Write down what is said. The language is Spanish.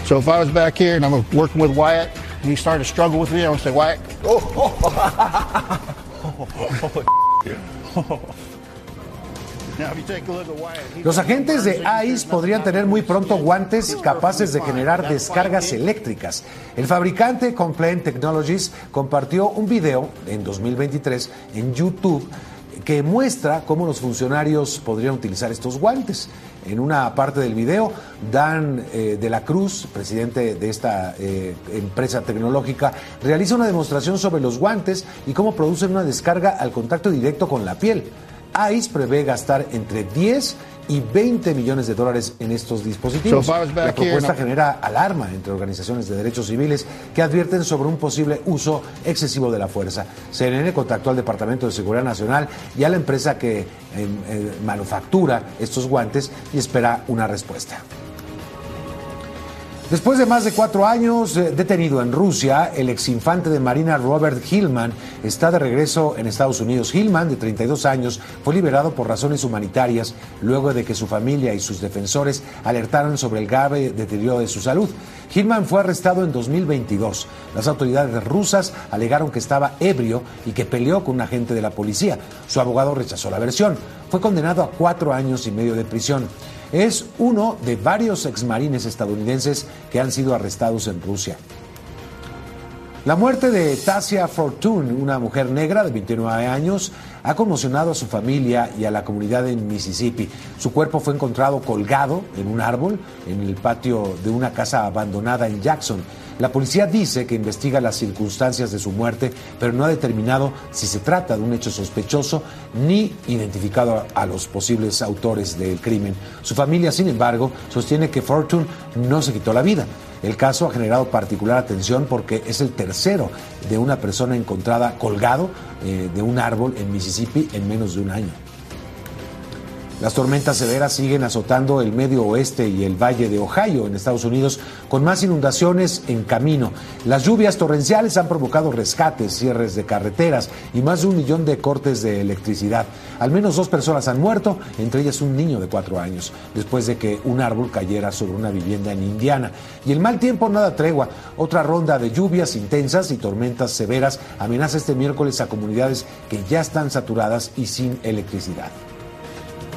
So if I was back here and I'm working with Wyatt and he started to struggle with me, I would say, Wyatt, Los agentes de ICE podrían tener muy pronto guantes capaces de generar descargas eléctricas. El fabricante Complaint Technologies compartió un video en 2023 en YouTube que muestra cómo los funcionarios podrían utilizar estos guantes. En una parte del video, Dan de la Cruz, presidente de esta empresa tecnológica, realiza una demostración sobre los guantes y cómo producen una descarga al contacto directo con la piel. ICE prevé gastar entre 10 y 20 millones de dólares en estos dispositivos. La propuesta genera alarma entre organizaciones de derechos civiles que advierten sobre un posible uso excesivo de la fuerza. CNN contactó al Departamento de Seguridad Nacional y a la empresa que manufactura estos guantes y espera una respuesta. Después de más de 4 años detenido en Rusia, el exinfante de Marina Robert Hillman está de regreso en Estados Unidos. Hillman, de 32 años, fue liberado por razones humanitarias luego de que su familia y sus defensores alertaran sobre el grave deterioro de su salud. Hillman fue arrestado en 2022. Las autoridades rusas alegaron que estaba ebrio y que peleó con un agente de la policía. Su abogado rechazó la versión. Fue condenado a 4 años y medio de prisión. Es uno de varios exmarines estadounidenses que han sido arrestados en Rusia. La muerte de Tasia Fortune, una mujer negra de 29 años, ha conmocionado a su familia y a la comunidad en Mississippi. Su cuerpo fue encontrado colgado en un árbol en el patio de una casa abandonada en Jackson. La policía dice que investiga las circunstancias de su muerte, pero no ha determinado si se trata de un hecho sospechoso ni identificado a los posibles autores del crimen. Su familia, sin embargo, sostiene que Fortune no se quitó la vida. El caso ha generado particular atención porque es el tercero de una persona encontrada colgado de un árbol en Mississippi en menos de un año. Las tormentas severas siguen azotando el medio oeste y el valle de Ohio en Estados Unidos, con más inundaciones en camino. Las lluvias torrenciales han provocado rescates, cierres de carreteras y más de 1 millón de cortes de electricidad. Al menos 2 personas han muerto, entre ellas un niño de 4 años, después de que un árbol cayera sobre una vivienda en Indiana. Y el mal tiempo no da tregua. Otra ronda de lluvias intensas y tormentas severas amenaza este miércoles a comunidades que ya están saturadas y sin electricidad.